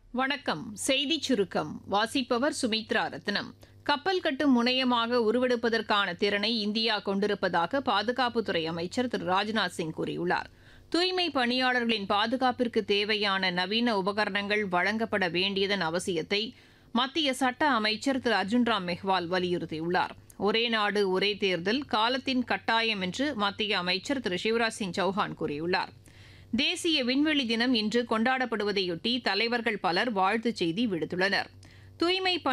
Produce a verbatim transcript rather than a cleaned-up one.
வணக்கம். செய்திச் சுருக்கம் வாசிப்பவர் சுமித்ரா ரத்னம். கப்பல் கட்டும் முனையமாக உருவெடுப்பதற்கான திறனை இந்தியா கொண்டிருப்பதாக பாதுகாப்புத்துறை அமைச்சர் திரு ராஜ்நாத் சிங் கூறியுள்ளார். தூய்மை பணியாளர்களின் பாதுகாப்பிற்கு தேவையான நவீன உபகரணங்கள் வழங்கப்பட வேண்டியதன் அவசியத்தை மத்திய சட்ட அமைச்சர் திரு அர்ஜுன் ராம் மெஹ்வால் வலியுறுத்தியுள்ளார். ஒரே நாடு ஒரே தேர்தல் காலத்தின் கட்டாயம் என்று மத்திய அமைச்சர் திரு சிவராஜ் சிங் சௌஹான் கூறியுள்ளார். தேசிய விண்வெளி தினம் இன்று கொண்டாடப்படுவதையொட்டி தலைவர்கள் பலர் வாழ்த்துச் செய்தி விடுத்துள்ளனர். தூய்மை